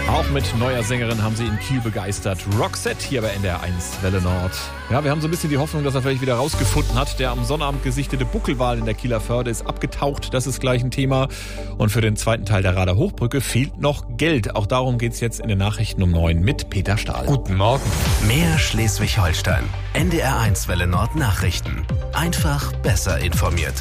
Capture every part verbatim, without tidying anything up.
Auch mit neuer Sängerin haben sie in Kiel begeistert. Roxette hier bei N D R eins Welle Nord. Ja, wir haben so ein bisschen die Hoffnung, dass er vielleicht wieder rausgefunden hat. Der am Sonnabend gesichtete Buckelwal in der Kieler Förde ist abgetaucht. Das ist gleich ein Thema. Und für den zweiten Teil der Rader Hochbrücke fehlt noch Geld. Auch darum geht's jetzt in den Nachrichten um neun mit Peter Stahl. Guten Morgen. Mehr Schleswig-Holstein. N D R eins Welle Nord Nachrichten. Einfach besser informiert.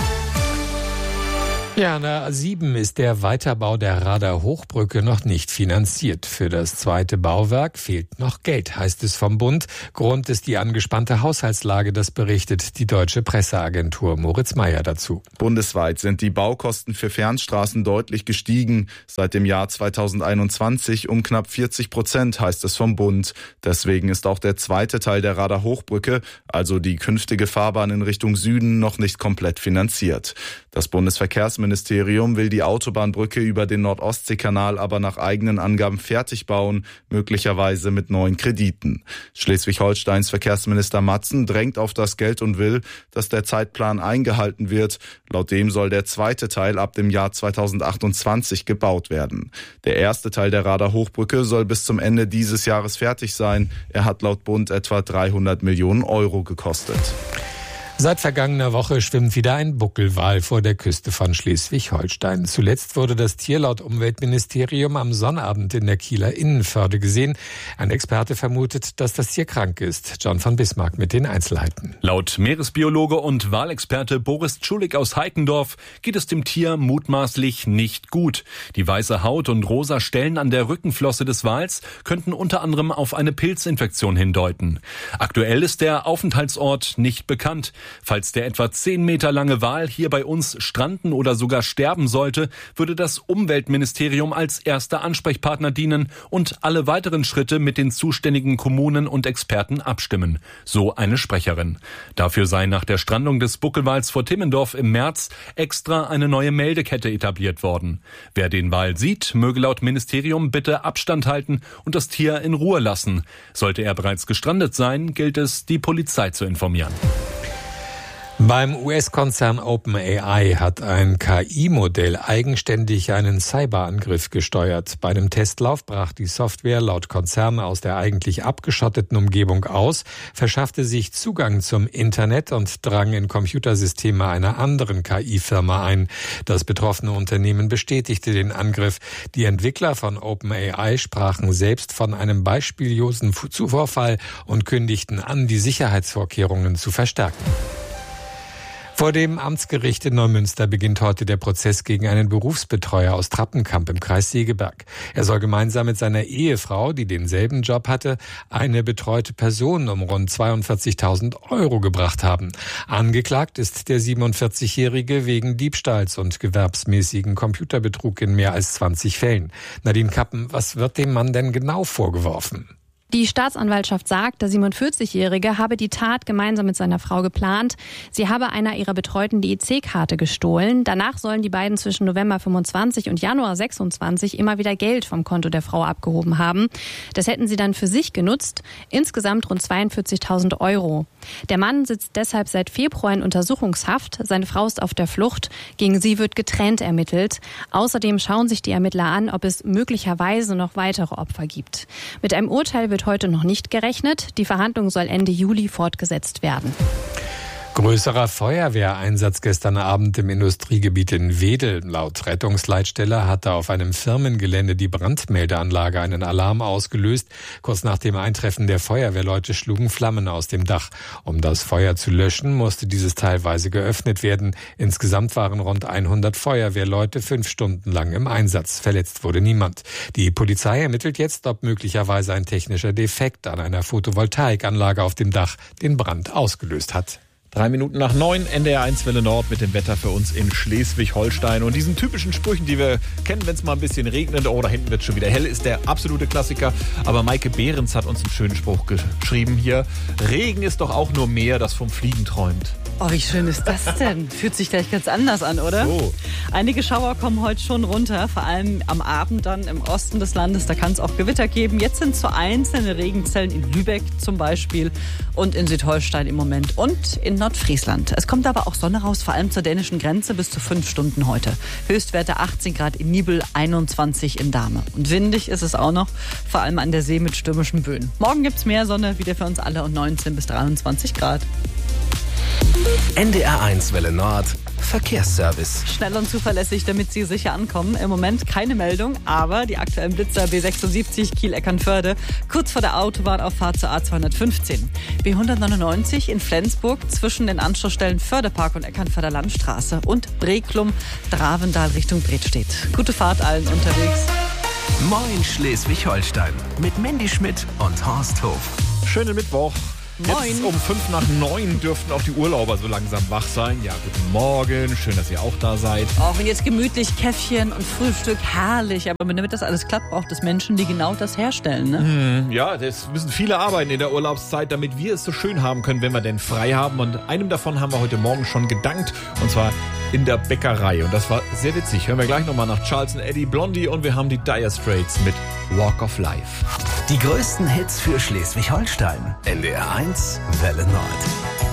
Ja, an der A sieben ist der Weiterbau der Rader Hochbrücke noch nicht finanziert. Für das zweite Bauwerk fehlt noch Geld, heißt es vom Bund. Grund ist die angespannte Haushaltslage, das berichtet die deutsche Presseagentur. Moritz Meyer dazu. Bundesweit sind die Baukosten für Fernstraßen deutlich gestiegen. Seit dem Jahr zweitausendeinundzwanzig um knapp vierzig Prozent, heißt es vom Bund. Deswegen ist auch der zweite Teil der Rader Hochbrücke, also die künftige Fahrbahn in Richtung Süden, noch nicht komplett finanziert. Das Bundesverkehrsministerium will die Autobahnbrücke über den Nord-Ostsee-Kanal aber nach eigenen Angaben fertig bauen, möglicherweise mit neuen Krediten. Schleswig-Holsteins Verkehrsminister Matzen drängt auf das Geld und will, dass der Zeitplan eingehalten wird. Laut dem soll der zweite Teil ab dem Jahr zweitausendachtundzwanzig gebaut werden. Der erste Teil der Rader Hochbrücke soll bis zum Ende dieses Jahres fertig sein. Er hat laut Bund etwa dreihundert Millionen Euro gekostet. Seit vergangener Woche schwimmt wieder ein Buckelwal vor der Küste von Schleswig-Holstein. Zuletzt wurde das Tier laut Umweltministerium am Sonnabend in der Kieler Innenförde gesehen. Ein Experte vermutet, dass das Tier krank ist. John von Bismarck mit den Einzelheiten. Laut Meeresbiologe und Walexperte Boris Tschulik aus Heikendorf geht es dem Tier mutmaßlich nicht gut. Die weiße Haut und rosa Stellen an der Rückenflosse des Wals könnten unter anderem auf eine Pilzinfektion hindeuten. Aktuell ist der Aufenthaltsort nicht bekannt. Falls der etwa zehn Meter lange Wal hier bei uns stranden oder sogar sterben sollte, würde das Umweltministerium als erster Ansprechpartner dienen und alle weiteren Schritte mit den zuständigen Kommunen und Experten abstimmen. So eine Sprecherin. Dafür sei nach der Strandung des Buckelwals vor Timmendorf im März extra eine neue Meldekette etabliert worden. Wer den Wal sieht, möge laut Ministerium bitte Abstand halten und das Tier in Ruhe lassen. Sollte er bereits gestrandet sein, gilt es, die Polizei zu informieren. Beim U S-Konzern OpenAI hat ein K I-Modell eigenständig einen Cyberangriff gesteuert. Bei einem Testlauf brach die Software laut Konzern aus der eigentlich abgeschotteten Umgebung aus, verschaffte sich Zugang zum Internet und drang in Computersysteme einer anderen K I-Firma ein. Das betroffene Unternehmen bestätigte den Angriff. Die Entwickler von OpenAI sprachen selbst von einem beispiellosen Vorfall und kündigten an, die Sicherheitsvorkehrungen zu verstärken. Vor dem Amtsgericht in Neumünster beginnt heute der Prozess gegen einen Berufsbetreuer aus Trappenkamp im Kreis Segeberg. Er soll gemeinsam mit seiner Ehefrau, die denselben Job hatte, eine betreute Person um rund zweiundvierzigtausend Euro gebracht haben. Angeklagt ist der siebenundvierzigjährige wegen Diebstahls und gewerbsmäßigen Computerbetrug in mehr als zwanzig Fällen. Nadine Kappen, was wird dem Mann denn genau vorgeworfen? Die Staatsanwaltschaft sagt, der siebenundvierzigjährige habe die Tat gemeinsam mit seiner Frau geplant. Sie habe einer ihrer Betreuten die E C-Karte gestohlen. Danach sollen die beiden zwischen November fünfundzwanzig und Januar sechsundzwanzig immer wieder Geld vom Konto der Frau abgehoben haben. Das hätten sie dann für sich genutzt. Insgesamt rund zweiundvierzigtausend Euro. Der Mann sitzt deshalb seit Februar in Untersuchungshaft. Seine Frau ist auf der Flucht. Gegen sie wird getrennt ermittelt. Außerdem schauen sich die Ermittler an, ob es möglicherweise noch weitere Opfer gibt. Mit einem Urteil wird heute noch nicht gerechnet. Die Verhandlung soll Ende Juli fortgesetzt werden. Größerer Feuerwehreinsatz gestern Abend im Industriegebiet in Wedel. Laut Rettungsleitstelle hatte auf einem Firmengelände die Brandmeldeanlage einen Alarm ausgelöst. Kurz nach dem Eintreffen der Feuerwehrleute schlugen Flammen aus dem Dach. Um das Feuer zu löschen, musste dieses teilweise geöffnet werden. Insgesamt waren rund hundert Feuerwehrleute fünf Stunden lang im Einsatz. Verletzt wurde niemand. Die Polizei ermittelt jetzt, ob möglicherweise ein technischer Defekt an einer Photovoltaikanlage auf dem Dach den Brand ausgelöst hat. Drei Minuten nach neun, N D R eins Welle Nord mit dem Wetter für uns in Schleswig-Holstein. Und diesen typischen Sprüchen, die wir kennen, wenn es mal ein bisschen regnet, oh, da hinten wird schon wieder hell, ist der absolute Klassiker. Aber Maike Behrens hat uns einen schönen Spruch geschrieben hier. Regen ist doch auch nur Meer, das vom Fliegen träumt. Oh, wie schön ist das denn? Fühlt sich gleich ganz anders an, oder? So. Einige Schauer kommen heute schon runter, vor allem am Abend dann im Osten des Landes. Da kann es auch Gewitter geben. Jetzt sind so einzelne Regenzellen in Lübeck zum Beispiel und in Südholstein im Moment. Und in Nordfriesland. Es kommt aber auch Sonne raus, vor allem zur dänischen Grenze bis zu fünf Stunden heute. Höchstwerte achtzehn Grad in Nibel, einundzwanzig in Dahme. Und windig ist es auch noch, vor allem an der See mit stürmischen Böen. Morgen gibt's mehr Sonne, wieder für uns alle, und neunzehn bis dreiundzwanzig Grad. N D R eins Welle Nord Verkehrsservice. Schnell und zuverlässig, damit Sie sicher ankommen. Im Moment keine Meldung, aber die aktuellen Blitzer B sechsundsiebzig Kiel-Eckernförde, kurz vor der Autobahnauffahrt zur A zweihundertfünfzehn. B hundertneunundneunzig in Flensburg zwischen den Anschlussstellen Fördepark und Eckernförder Landstraße und Breklum, Dravendal Richtung Bredstedt. Gute Fahrt allen unterwegs. Moin Schleswig-Holstein mit Mandy Schmidt und Horst Hof. Schönen Mittwoch. Moin. Jetzt um fünf nach neun dürften auch die Urlauber so langsam wach sein. Ja, guten Morgen. Schön, dass ihr auch da seid. Auch und jetzt gemütlich Käffchen und Frühstück, herrlich. Aber damit das alles klappt, braucht es Menschen, die genau das herstellen. Ne? Hm, ja, das müssen viele arbeiten in der Urlaubszeit, damit wir es so schön haben können, wenn wir denn frei haben. Und einem davon haben wir heute Morgen schon gedankt. Und zwar in der Bäckerei. Und das war sehr witzig. Hören wir gleich nochmal nach Charles und Eddie Blondie. Und wir haben die Dire Straits mit Walk of Life. Die größten Hits für Schleswig-Holstein. N D R eins Welle Nord.